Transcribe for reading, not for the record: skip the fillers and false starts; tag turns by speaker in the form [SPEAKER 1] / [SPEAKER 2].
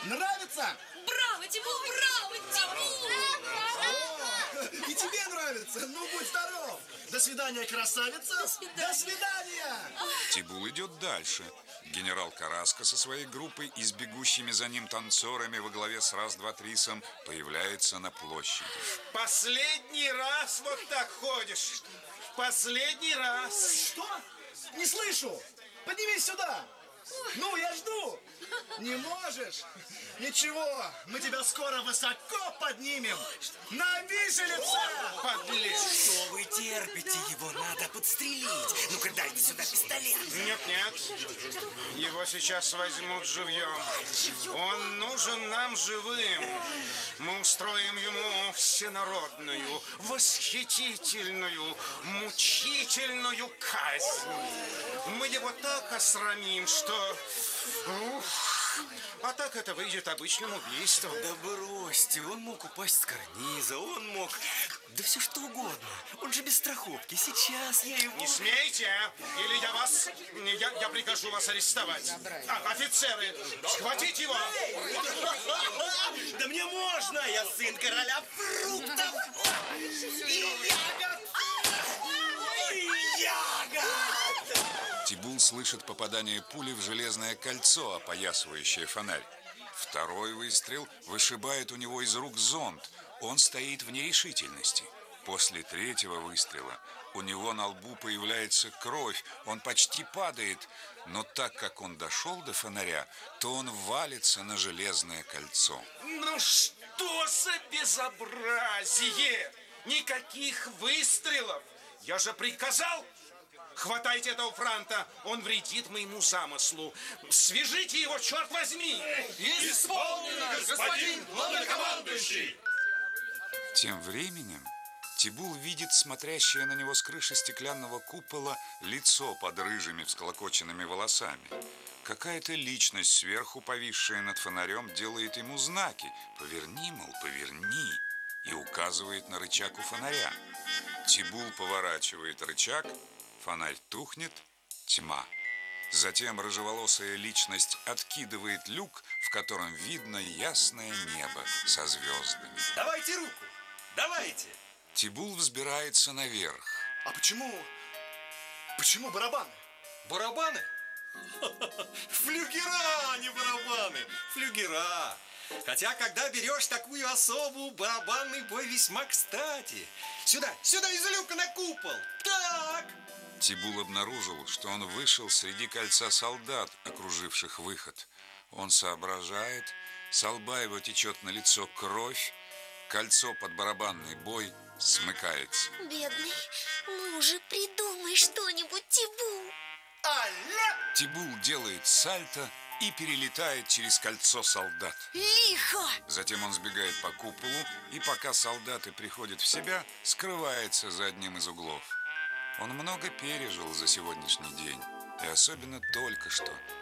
[SPEAKER 1] Нравится?
[SPEAKER 2] Браво, Тимур, браво, Тимур!
[SPEAKER 1] О, и тебе нравится? Ну, будь здоров! До свидания, красавица! До свидания!
[SPEAKER 3] Тибул идет дальше. Генерал Караско со своей группой и с бегущими за ним танцорами во главе с Раз-два-Трисом появляется на площади.
[SPEAKER 4] Последний раз вот так ходишь. Последний раз.
[SPEAKER 1] Что? Не слышу! Поднимись сюда! Ну, я жду! Не можешь? Ничего, мы тебя скоро высоко поднимем! На виселице!
[SPEAKER 4] Подлец.
[SPEAKER 5] Что вы терпите? Его надо подстрелить. Ну-ка, дайте сюда пистолет.
[SPEAKER 4] Нет. Его сейчас возьмут живьем. Он нужен нам живым. Мы устроим ему всенародную, восхитительную, мучительную казнь. Мы его так осрамим, что... А так это выйдет обычным убийством.
[SPEAKER 5] Да бросьте, он мог упасть с карниза, он мог... Да все что угодно. Он же без страховки. Сейчас я его...
[SPEAKER 4] Не смейте, или я вас... Я прикажу вас арестовать. Офицеры, схватить его!
[SPEAKER 5] Да мне можно! Я сын короля фруктов! И ягод! И ягод!
[SPEAKER 3] Тибул слышит попадание пули в железное кольцо, опоясывающее фонарь. Второй выстрел вышибает у него из рук зонт. Он стоит в нерешительности. После третьего выстрела у него на лбу появляется кровь. Он почти падает, но так как он дошел до фонаря, то он валится на железное кольцо.
[SPEAKER 4] Ну что за безобразие! Никаких выстрелов! Я же приказал! Хватайте этого франта, он вредит моему замыслу. Свяжите его, черт возьми!
[SPEAKER 6] Исполнено, господин главнокомандующий!
[SPEAKER 3] Тем временем Тибул видит смотрящее на него с крыши стеклянного купола лицо под рыжими всклокоченными волосами. Какая-то личность сверху, повисшая над фонарем, делает ему знаки. «Поверни, мол, поверни!» и указывает на рычаг у фонаря. Тибул поворачивает рычаг, фонарь тухнет, тьма. Затем рыжеволосая личность откидывает люк, в котором видно ясное небо со звездами.
[SPEAKER 5] Давайте руку! Давайте!
[SPEAKER 3] Тибул взбирается наверх.
[SPEAKER 1] А почему барабаны?
[SPEAKER 5] Барабаны? Флюгера, а не барабаны. Флюгера. Хотя, когда берешь такую особу, барабанный бой весьма кстати. Сюда из люка на купол. Так.
[SPEAKER 3] Тибул обнаружил, что он вышел среди кольца солдат, окруживших выход. Он соображает, со лба его течет на лицо кровь, кольцо под барабанный бой смыкается.
[SPEAKER 2] Бедный, ну уже придумай что-нибудь, Тибул.
[SPEAKER 3] Тибул делает сальто и перелетает через кольцо солдат.
[SPEAKER 2] Лихо!
[SPEAKER 3] Затем он сбегает по куполу и, пока солдаты приходят в себя, скрывается за одним из углов. Он много пережил за сегодняшний день, и особенно только что